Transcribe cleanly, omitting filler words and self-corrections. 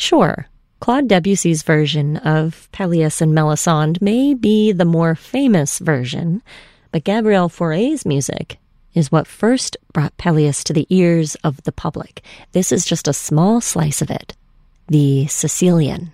Sure, Claude Debussy's version of Pelléas and Melisande may be the more famous version, but Gabriel Fauré's music is what first brought Pelléas to the ears of the public. This is just a small slice of it, the Sicilian.